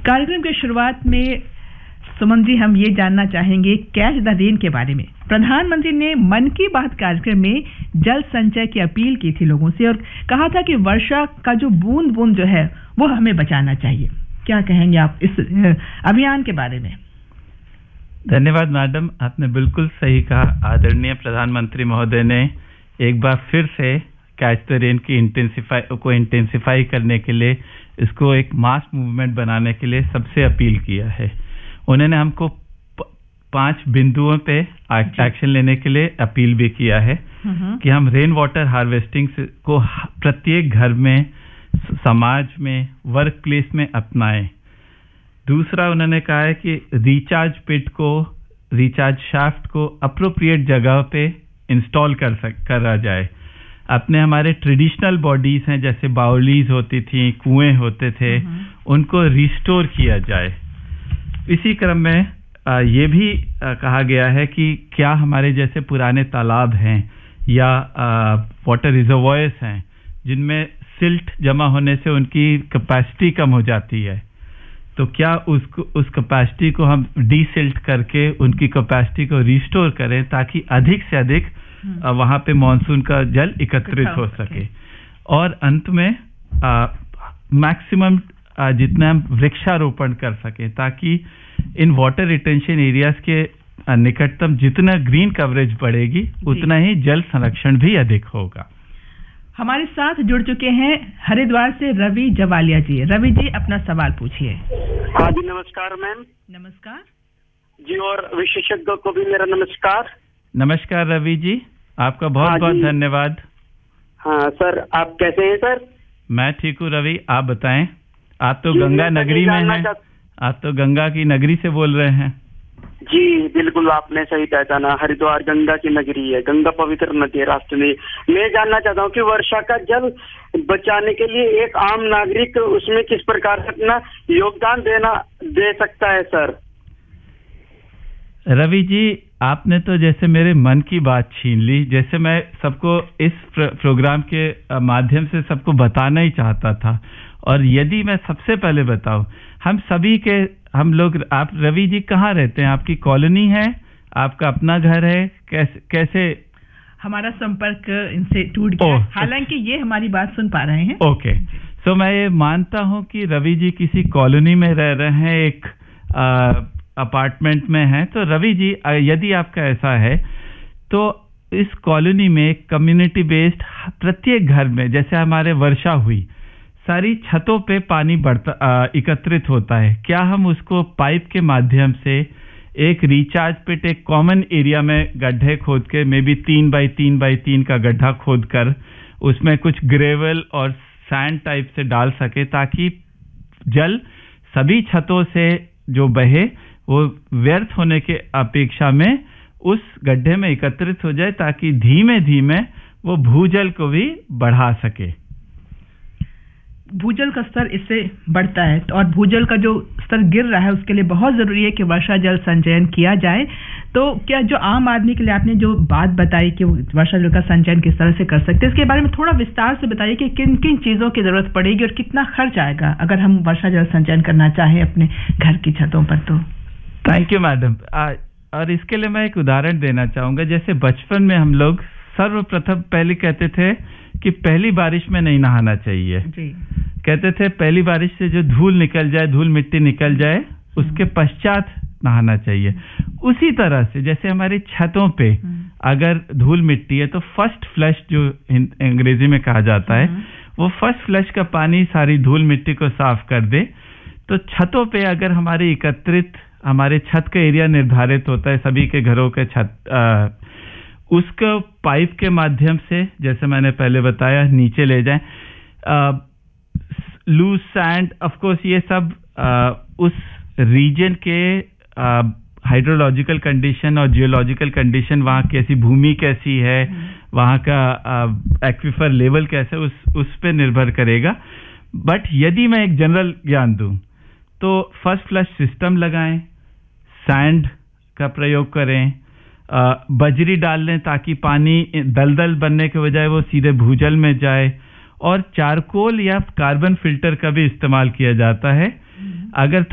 कार्यक्रम की शुरुआत में सुमन जी हम ये जानना चाहेंगे कैच द रेन के बारे में। प्रधानमंत्री ने मन की बात कार्यक्रम में जल संचय की अपील की थी लोगों से और कहा था कि वर्षा का जो बूंद बूंद जो है वो हमें बचाना चाहिए। क्या कहेंगे आप इस अभियान के बारे में? धन्यवाद मैडम, आपने बिल्कुल सही कहा। आदरणीय प्रधानमंत्री महोदय ने एक बार फिर से कैच द रेन की इंटेंसिफाई करने के लिए, इसको एक मास मूवमेंट बनाने के लिए सबसे अपील किया है। उन्होंने हमको 5 बिंदुओं पे एक्शन लेने के लिए अपील भी किया है कि हम रेन वाटर हार्वेस्टिंग को प्रत्येक घर में, समाज में, वर्क प्लेस में अपनाएं। दूसरा उन्होंने कहा है कि रिचार्ज शाफ्ट को अप्रोप्रिएट जगह पे इंस्टॉल करा जाए। अपने हमारे ट्रेडिशनल बॉडीज हैं, जैसे बाउलीज होती थी, कुएं होते थे, उनको रिस्टोर किया जाए। इसी क्रम में ये भी कहा गया है कि क्या हमारे जैसे पुराने तालाब हैं या वाटर रिजर्वॉयर्स हैं जिनमें सिल्ट जमा होने से उनकी कैपेसिटी कम हो जाती है, तो क्या उस कैपेसिटी को हम डीसिल्ट करके उनकी कैपेसिटी को रिस्टोर करें ताकि अधिक से अधिक वहां पे मॉनसून का जल एकत्रित हो सके। और अंत में मैक्सिमम जितना हम वृक्षारोपण कर सकें ताकि इन वाटर रिटेंशन एरियाज के निकटतम जितना ग्रीन कवरेज बढ़ेगी उतना ही जल संरक्षण भी अधिक होगा। हमारे साथ जुड़ चुके हैं हरिद्वार से रवि जवालिया जी। रवि जी अपना सवाल पूछिए। हाँ जी, नमस्कार मैम। नमस्कार जी, और विशेषज्ञों को भी मेरा नमस्कार। नमस्कार रवि जी, आपका बहुत बहुत धन्यवाद। हाँ सर, आप कैसे हैं सर? मैं ठीक हूँ रवि, आप बताएं। आप तो गंगा नगरी में हैं, आप तो गंगा की नगरी से बोल रहे हैं। जी बिल्कुल, आपने सही पहचाना। हरिद्वार गंगा की नगरी है, गंगा पवित्र नदी है राष्ट्र में। मैं जानना चाहता हूँ कि वर्षा का जल बचाने के लिए एक आम नागरिक उसमें किस प्रकार से अपना योगदान दे सकता है सर? रवि जी, आपने तो जैसे मेरे मन की बात छीन ली। जैसे मैं सबको इस प्रोग्राम के माध्यम से सबको बताना ही चाहता था। और यदि मैं सबसे पहले बताऊं, हम लोग, आप रवि जी कहाँ रहते हैं? आपकी कॉलोनी है, आपका अपना घर है, कैसे? हमारा संपर्क इनसे टूट गया, हालांकि ये हमारी बात सुन पा रहे हैं। ओके, सो मैं ये मानता हूं कि रवि जी किसी कॉलोनी में रह रहे हैं, एक अपार्टमेंट में हैं। तो रवि जी, यदि आपका ऐसा है तो इस कॉलोनी में कम्युनिटी बेस्ड प्रत्येक घर में, जैसे हमारे वर्षा हुई, सारी छतों पे पानी एकत्रित होता है। क्या हम उसको पाइप के माध्यम से एक रिचार्ज पिट, एक कॉमन एरिया में गड्ढे खोद के, मे बी 3 बाई 3 बाई 3 का गड्ढा खोद कर उसमें कुछ ग्रेवल और सैंड टाइप से डाल सके ताकि जल सभी छतों से जो बहे वो व्यर्थ होने के अपेक्षा में उस गड्ढे में एकत्रित हो जाए ताकि धीमे धीमे वो भूजल को भी बढ़ा सके। भूजल का स्तर इससे बढ़ता है और भूजल का जो स्तर गिर रहा है उसके लिए बहुत जरूरी है कि वर्षा जल संचयन किया जाए। तो क्या जो आम आदमी के लिए आपने जो बात बताई कि वर्षा जल का संचयन किस तरह से कर सकते हैं, इसके बारे में थोड़ा विस्तार से बताइए कि किन किन चीज़ों की जरूरत पड़ेगी और कितना खर्च आएगा अगर हम वर्षा जल संचयन करना चाहें अपने घर की छतों पर? तो थैंक यू मैडम। और इसके लिए मैं एक उदाहरण देना चाहूँगा। जैसे बचपन में हम लोग सर्वप्रथम पहले कहते थे कि पहली बारिश में नहीं नहाना चाहिए जी। कहते थे पहली बारिश से जो धूल मिट्टी निकल जाए उसके पश्चात नहाना चाहिए। उसी तरह से जैसे हमारी छतों पे अगर धूल मिट्टी है तो फर्स्ट फ्लश जो अंग्रेजी में कहा जाता है, वो फर्स्ट फ्लश का पानी सारी धूल मिट्टी को साफ कर दे। तो छतों पे अगर हमारे छत का एरिया निर्धारित होता है, सभी के घरों के छत, उसको पाइप के माध्यम से, जैसे मैंने पहले बताया, नीचे ले जाएं। लूज सैंड, ऑफ कोर्स ये सब उस रीजन के हाइड्रोलॉजिकल कंडीशन और जियोलॉजिकल कंडीशन, वहाँ कैसी भूमि कैसी है, वहाँ का एक्विफर लेवल कैसा है, उस पे निर्भर करेगा। बट यदि मैं एक जनरल ज्ञान दूं तो फर्स्ट फ्लश सिस्टम लगाएं, सैंड का प्रयोग करें, बजरी डाल लें ताकि पानी दलदल बनने के बजाय वो सीधे भूजल में जाए, और चारकोल या कार्बन फिल्टर का भी इस्तेमाल किया जाता है। अगर